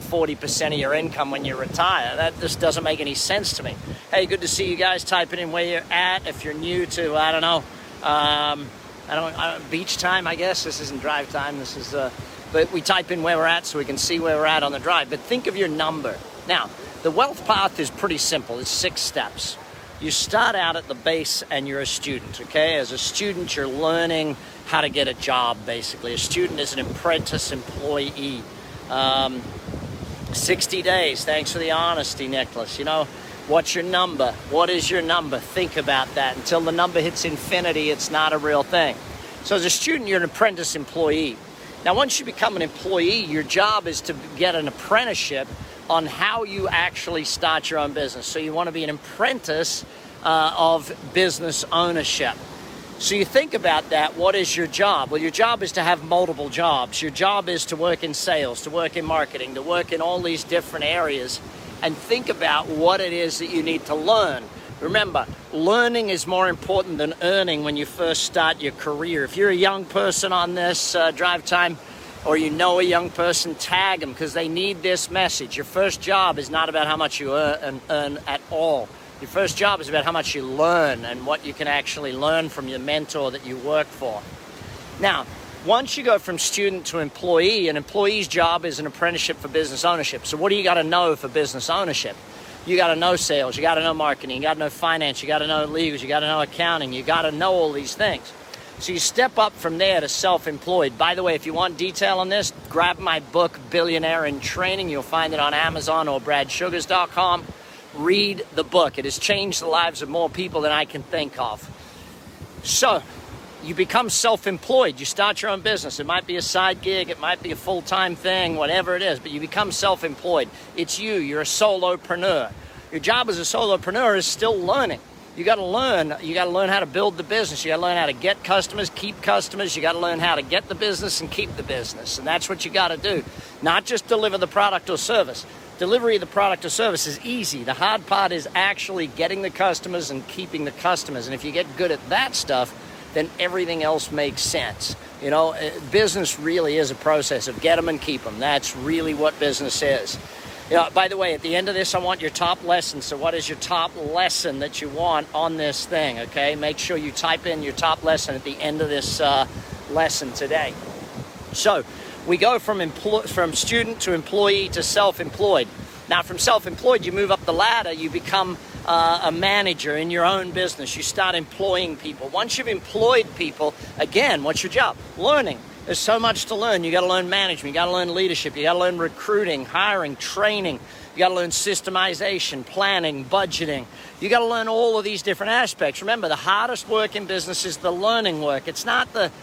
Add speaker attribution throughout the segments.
Speaker 1: 140% of your income when you retire. That just doesn't make any sense to me. Hey, good to see you guys typing in where you're at. If you're new to, I don't know, beach time, I guess. This isn't drive time. This is, but we type in where we're at so we can see where we're at on the drive. But think of your number. Now, the wealth path is pretty simple. It's 6 steps. You start out at the base and you're a student, okay? As a student, you're learning how to get a job, basically. A student is an apprentice employee. 60 days, thanks for the honesty, Nicholas. You know, what's your number? What is your number? Think about that. Until the number hits infinity, it's not a real thing. So as a student, you're an apprentice employee. Now, once you become an employee, your job is to get an apprenticeship on how you actually start your own business. So you want to be an apprentice of business ownership. So you think about that. What is your job? Well, your job is to have multiple jobs. Your job is to work in sales, to work in marketing, to work in all these different areas, and think about what it is that you need to learn. Remember, learning is more important than earning when you first start your career. If you're a young person on this drive time, or you know a young person, tag them because they need this message. Your first job is not about how much you earn at all. Your first job is about how much you learn and what you can actually learn from your mentor that you work for. Now, once you go from student to employee, an employee's job is an apprenticeship for business ownership. So what do you got to know for business ownership? You got to know sales, you got to know marketing, you got to know finance, you got to know legals, you got to know accounting, you got to know all these things. So you step up from there to self-employed. By the way, if you want detail on this, grab my book, Billionaire in Training. You'll find it on Amazon or bradsugars.com. Read the book. It has changed the lives of more people than I can think of. So you become self-employed. You start your own business. It might be a side gig. It might be a full-time thing, whatever it is. But you become self-employed. It's you. You're a solopreneur. Your job as a solopreneur is still learning. You got to learn. You got to learn how to build the business. You got to learn how to get customers, keep customers. You got to learn how to get the business and keep the business. And that's what you got to do. Not just deliver the product or service. Delivery of the product or service is easy. The hard part is actually getting the customers and keeping the customers. And if you get good at that stuff, then everything else makes sense. You know, business really is a process of get them and keep them. That's really what business is. You know, by the way, at the end of this, I want your top lesson. So what is your top lesson that you want on this thing, okay? Make sure you type in your top lesson at the end of this lesson today. So we go from student to employee to self-employed. Now, from self-employed, you move up the ladder. You become a manager in your own business. You start employing people. Once you've employed people, again, what's your job? Learning. There's so much to learn. You got to learn management. You got to learn leadership. You got to learn recruiting, hiring, training. You got to learn systemization, planning, budgeting. You got to learn all of these different aspects. Remember, the hardest work in business is the learning work. It's not the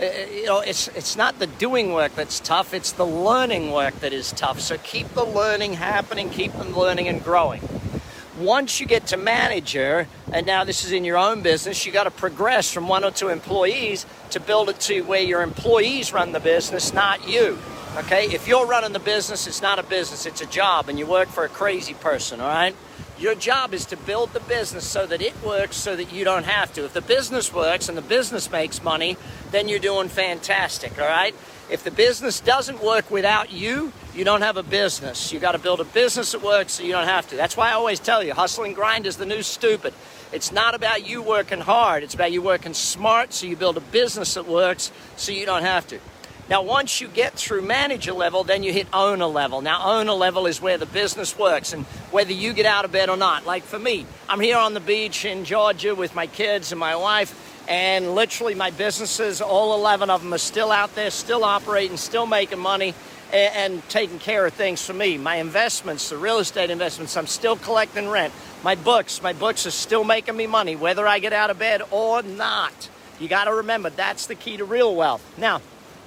Speaker 1: it's not the doing work that's tough. It's the learning work that is tough. So keep the learning happening. Keep them learning and growing. Once you get to manager, and now this is in your own business, you got to progress from 1 or 2 employees to build it to where your employees run the business, not you. Okay? If you're running the business, it's not a business, it's a job, and you work for a crazy person, all right? Your job is to build the business so that it works so that you don't have to. If the business works and the business makes money, then you're doing fantastic, all right? If the business doesn't work without you, you don't have a business. You got to build a business that works so you don't have to. That's why I always tell you, hustle and grind is the new stupid. It's not about you working hard. It's about you working smart so you build a business that works so you don't have to. Now, once you get through manager level, then you hit owner level. Now, owner level is where the business works and whether you get out of bed or not. Like for me, I'm here on the beach in Georgia with my kids and my wife, and literally my businesses, all 11 of them are still out there, still operating, still making money and taking care of things for me. My investments, the real estate investments, I'm still collecting rent. My books are still making me money, whether I get out of bed or not. You got to remember, that's the key to real wealth. Now,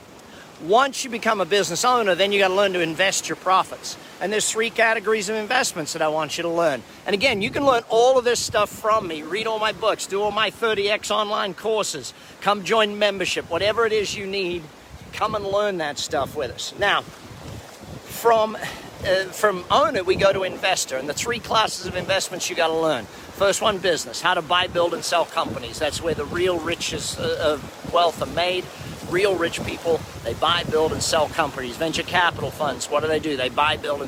Speaker 1: once you become a business owner, then you got to learn to invest your profits. And there's 3 categories of investments that I want you to learn. And again, you can learn all of this stuff from me. Read all my books, do all my 30X online courses, come join membership, whatever it is you need, come and learn that stuff with us. Now, from owner, we go to investor, and the 3 classes of investments you got to learn. First one, business, how to buy, build, and sell companies. That's where the real riches of wealth are made. Real rich people, they buy, build, and sell companies. Venture capital funds, what do? They buy, build, and